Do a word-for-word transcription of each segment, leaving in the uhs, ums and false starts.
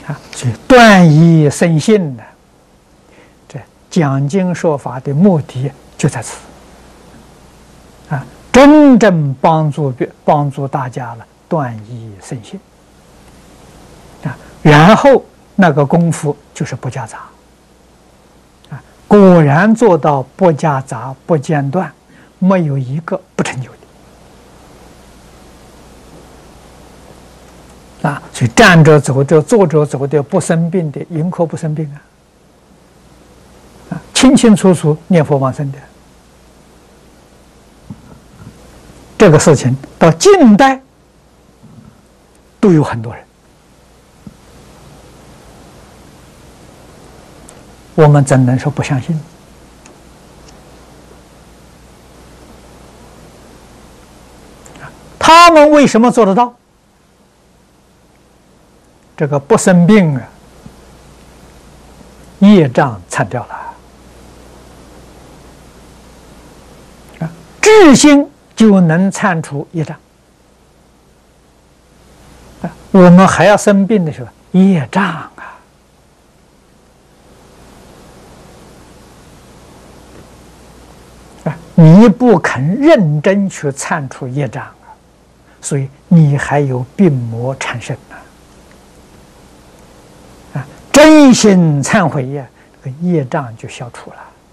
啊，所以断疑生信呢，这讲经说法的目的就在此。啊，真正帮助别帮助大家了，断疑生信。啊，然后那个功夫就是不夹杂。啊，果然做到不夹杂、不间断，没有一个不成就的。 啊，所以站着走着、坐着走的不生病的，迎可不生病啊！啊，清清楚楚念佛往生的，这个事情到近代都有很多人。我们怎能说不相信？他们为什么做得到？ 这个不生病啊，业障参掉了啊，智心就能参除业障啊。我们还要生病的时候，业障啊啊，你不肯认真去参除业障啊，所以你还有病魔缠身呢。 真心忏悔呀，这个业障就消除了。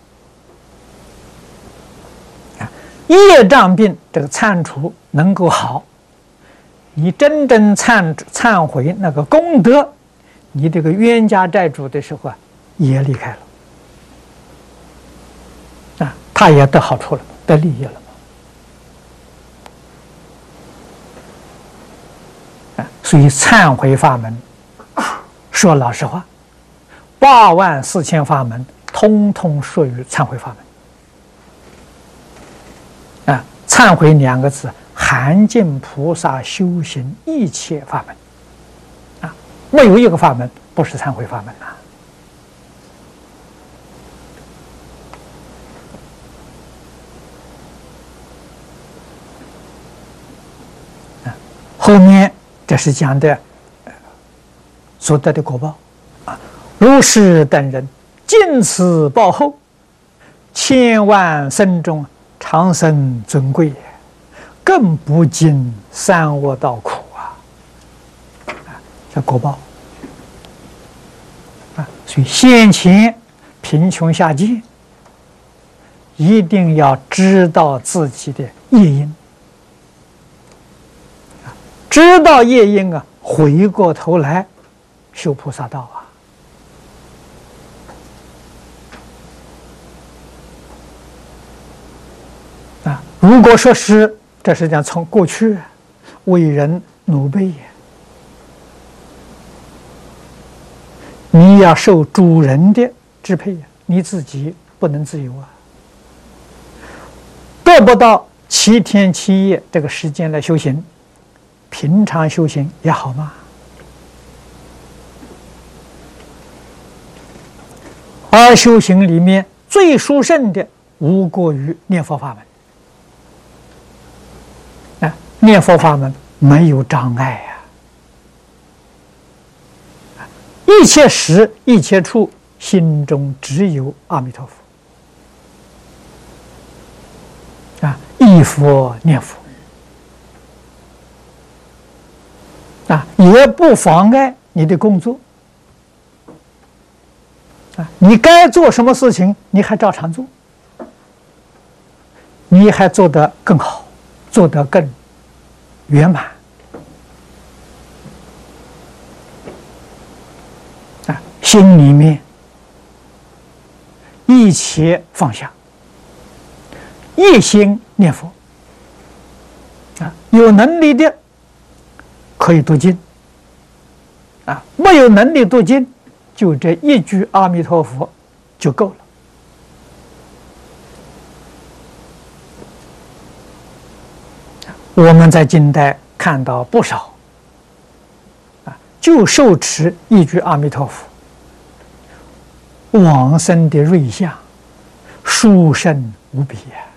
啊，业障病这个忏除能够好，你真正忏忏悔那个功德，你这个冤家债主的时候啊，也离开了。啊，他也得好处了，得利益了嘛。啊，所以忏悔法门，说老实话。 八万四千法门，通通属于忏悔法门。啊，忏悔两个字，含尽菩萨修行一切法门。啊，没有一个法门不是忏悔法门呐。啊，后面这是讲的所得的果报。 如是等人，尽此报后，千万生中长生尊贵，更不经三恶道苦啊！啊，这果报啊，所以先前贫穷下贱，一定要知道自己的业因，知道业因啊，回过头来修菩萨道啊。 啊，如果说是这是讲从过去为人奴婢，你要受主人的支配，你自己不能自由啊，得不到七天七夜这个时间来修行，平常修行也好嘛。而修行里面最殊胜的，无过于念佛法门。 念佛法门没有障碍呀、啊，一切时一切处，心中只有阿弥陀佛啊，忆佛念佛啊，也不妨碍你的工作啊，你该做什么事情，你还照常做，你还做得更好，做得更。 圆满啊，心里面一切放下，一心念佛啊。有能力的可以读经啊，没有能力读经，就这一句阿弥陀佛就够了。 我们在近代看到不少啊，就受持一句阿弥陀佛，往生的瑞相，殊胜无比呀、啊！